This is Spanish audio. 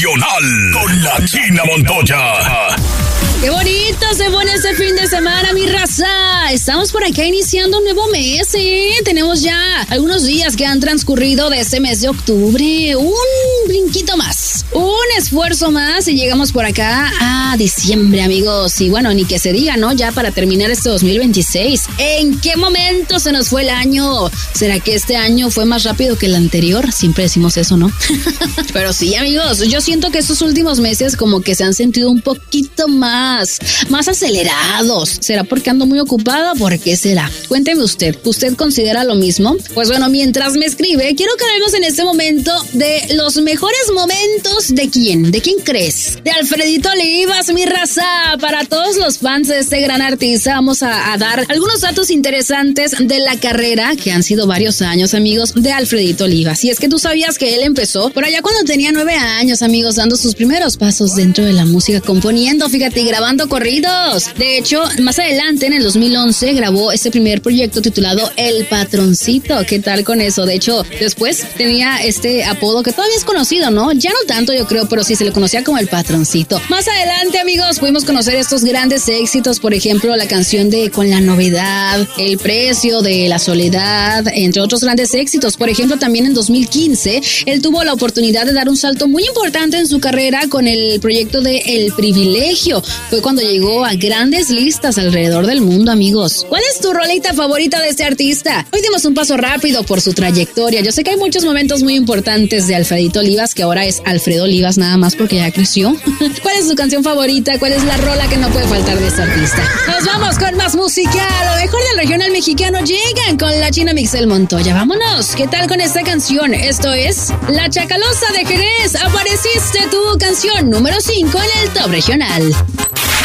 Regional con la China Montoya. ¡Qué bonito se pone este fin de semana, mi raza! Estamos por acá iniciando un nuevo mes, ¿eh? Tenemos ya algunos días que han transcurrido de este mes de octubre. Un brinquito más, un esfuerzo más y llegamos por acá a diciembre, amigos. Y bueno, ni que se diga, ¿no? Ya para terminar este 2026. ¿En qué momento se nos fue el año? ¿Será que este año fue más rápido que el anterior? Siempre decimos eso, ¿no? Pero sí, amigos, yo siento que estos últimos meses como que se han sentido un poquito más acelerados. ¿Será porque ando muy ocupada? ¿Por qué será? Cuénteme usted. ¿Usted considera lo mismo? Pues bueno, mientras me escribe, quiero que hablemos en este momento de los mejores momentos de ¿quién? ¿De quién crees? De Alfredito Olivas, mi raza. Para todos los fans de este gran artista, vamos a dar algunos datos interesantes de la carrera, que han sido varios años, amigos, de Alfredito Olivas. Y es que tú sabías que él empezó por allá cuando tenía 9 años, amigos, dando sus primeros pasos dentro de la música, componiendo, fíjate, grabando corridos. De hecho, más adelante, en el 2011, grabó este primer proyecto titulado El Patroncito. ¿Qué tal con eso? De hecho, después tenía este apodo que todavía es conocido, ¿no? Ya no tanto, yo creo, pero sí se le conocía como El Patroncito. Más adelante, amigos, pudimos conocer estos grandes éxitos, por ejemplo, la canción de Con la Novedad, El Precio de la Soledad, entre otros grandes éxitos. Por ejemplo, también en 2015, él tuvo la oportunidad de dar un salto muy importante en su carrera con el proyecto de El Privilegio. Fue cuando llegó a grandes listas alrededor del mundo, amigos. ¿Cuál es tu rolita favorita de este artista? Hoy dimos un paso rápido por su trayectoria. Yo sé que hay muchos momentos muy importantes de Alfredito Olivas, que ahora es Alfredo Olivas nada más porque ya creció. ¿Cuál es tu canción favorita? ¿Cuál es la rola que no puede faltar de este artista? Nos vamos con más música. Lo mejor del regional mexicano llegan con la China Mixel Montoya. Vámonos. ¿Qué tal con esta canción? Esto es La Chacalosa de Jerez. Apareciste, tu canción número 5 en el Top Regional.